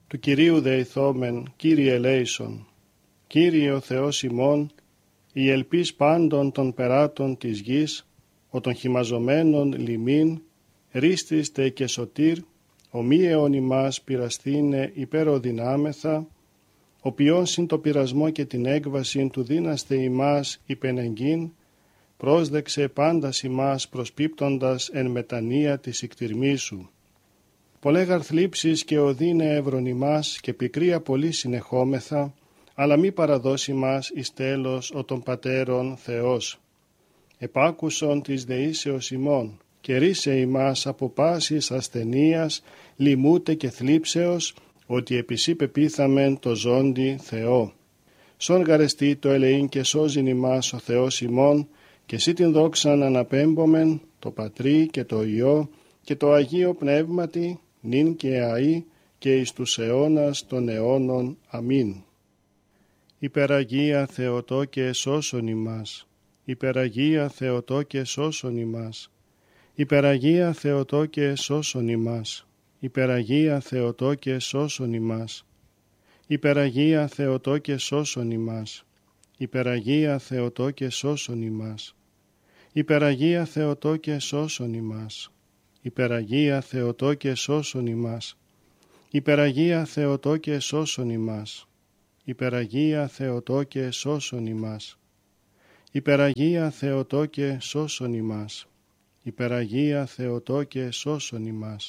Του Κυρίου δεηθόμεν, Κύριε ελέησον. Κύριε ο Θεός ημών, η ελπίς πάντων των περάτων της γης, ο των χυμαζομένων λιμήν, ρίστιστε και σωτήρ, ομοίαιον ημάς πειραστήνε υπεροδυνάμεθα, ο ποιόν συν το πειρασμό και την έκβαση του δίναστε ημάς υπενεγγύν, πρόσδεξε πάντας ημάς προσπίπτοντας εν μετανία της ικτηρμής σου. Πολλέγαρ θλίψεις και οδύνε εύρων ημάς και πικρία πολύ συνεχόμεθα, αλλά μη παραδώσει μας εις τέλος ο των πατέρων Θεός. Επάκουσον της δεήσεως ημών και ρίσε ημάς από πάσης ασθενείας, λιμούτε και θλίψεως, ότι επισή πεπίθαμεν το ζώντι Θεό. Σον γαρεστή το ελεήν και σώζειν ημάς ο Θεός ημών, και εσύ την δόξαν αναπέμπομεν, το Πατρί και το Υιό και το Αγίο Πνεύματι, νυν και αεί και εις τους αιώνας των αιώνων. Αμήν. Υπεραγία Θεοτό και εσώσον ημάς. Υπεραγία Θεοτό και εσώσον ημάς. Υπεραγία Θεοτό και εσώσον ημάς. Υπεραγία Θεοτό και εσώσον ημάς. Υπεραγία Θεοτό και εσώσον ημάς. Υπεραγία Θεοτό και εσώσον ημάς. Υπεραγία Θεοτό και εσώσον ημάς. Υπεραγία Θεοτό και εσώσον ημάς. Υπεραγία Θεοτό και εσώσον ημάς. Υπεραγία Θεοτό και εσώσον ημάς. Υπεραγία Θεοτό και εσώσον ημάς. Υπεραγία Θεοτό και εσώσον ημάς.